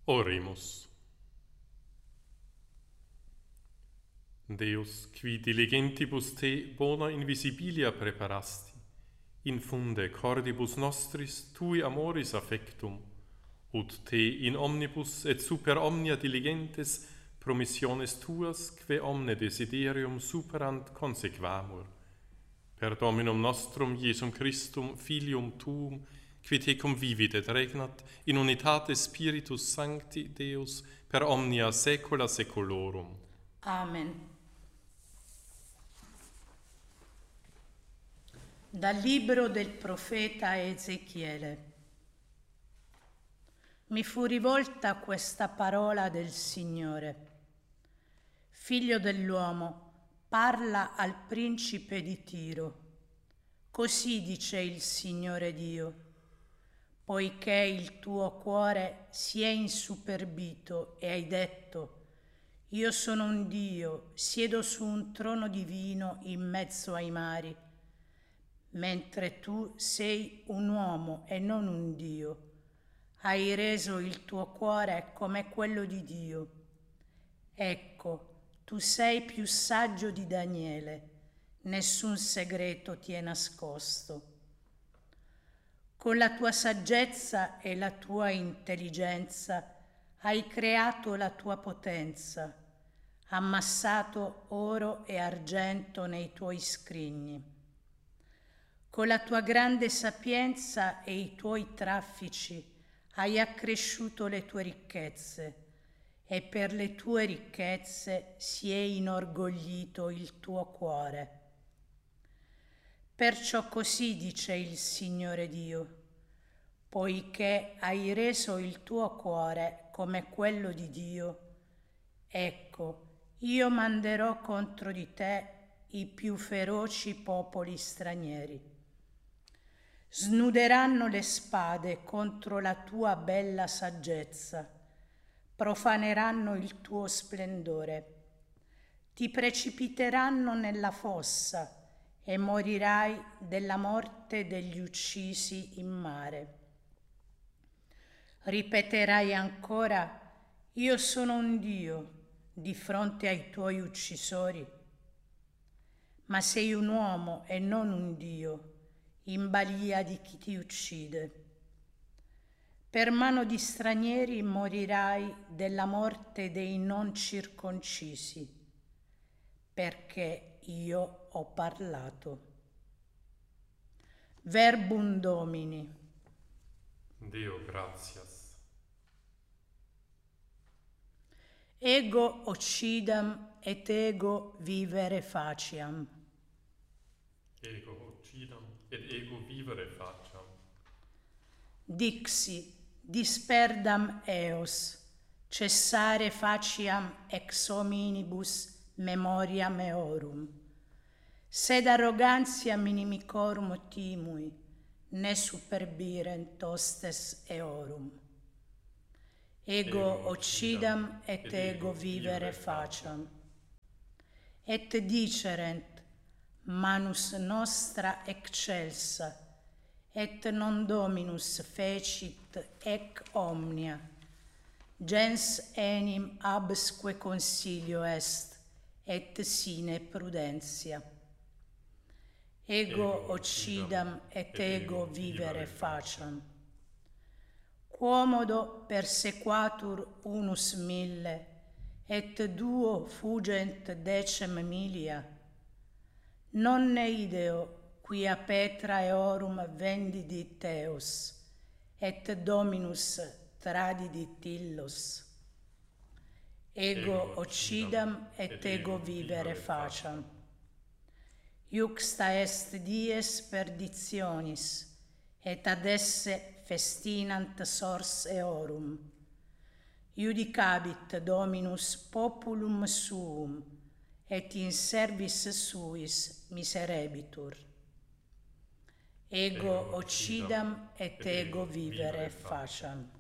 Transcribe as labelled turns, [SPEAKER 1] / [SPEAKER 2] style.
[SPEAKER 1] Oremus. Deus, qui diligentibus te bona invisibilia preparasti, infunde cordibus nostris tui amoris affectum, ut te in omnibus et super omnia diligentes promissiones tuas, que omne desiderium superant consequamur. Per Dominum nostrum Iesum Christum, Filium tuum, qui tecum vivit et regnat in unitate Spiritus Sancti Deus per omnia saecula saeculorum.
[SPEAKER 2] Amen. Dal libro del profeta Ezechiele. Mi fu rivolta questa parola del Signore. Figlio dell'uomo, parla al principe di Tiro. Così dice il Signore Dio: poiché il tuo cuore si è insuperbito e hai detto: io sono un Dio, siedo su un trono divino in mezzo ai mari, mentre tu sei un uomo e non un Dio. Hai reso il tuo cuore come quello di Dio. Ecco, tu sei più saggio di Daniele, nessun segreto ti è nascosto. Con la tua saggezza e la tua intelligenza hai creato la tua potenza, ammassato oro e argento nei tuoi scrigni. Con la tua grande sapienza e i tuoi traffici hai accresciuto le tue ricchezze, e per le tue ricchezze si è inorgoglito il tuo cuore. Perciò così dice il Signore Dio: poiché hai reso il tuo cuore come quello di Dio, ecco, io manderò contro di te i più feroci popoli stranieri. Snuderanno le spade contro la tua bella saggezza, profaneranno il tuo splendore. Ti precipiteranno nella fossa e morirai della morte degli uccisi in mare. Ripeterai ancora: io sono un Dio, di fronte ai tuoi uccisori. Ma sei un uomo e non un Dio, in balia di chi ti uccide. Per mano di stranieri morirai della morte dei non circoncisi, perché io ho parlato. Verbum Domini.
[SPEAKER 1] Deo gratias.
[SPEAKER 2] Ego occidam et ego vivere faciam.
[SPEAKER 1] Ego occidam et ego vivere facam.
[SPEAKER 2] Dixi disperdam eos, cessare faciam ex hominibus memoria meorum. Sed arrogantiam inimicorum timui, ne superbirent hostes eorum. Ego occidam et ego vivere faciam. Et dicerent: manus nostra excelsa, et non Dominus fecit ec omnia. Gens enim absque consilio est, et sine prudentia. Ego occidam et ego vivere faciam. Quomodo persequatur unus mille, et duo fugent decem milia. Non ne ideo quia Petra eorum vendidit eos, et Dominus tradidit illos. Ego occidam et ego vivere faciam. Iuxta est dies perditionis, et ad esse festinant sors eorum. Iudicabit Dominus populum suum, et in servis suis miserebitur. Ego occidam et ego vivere faciam.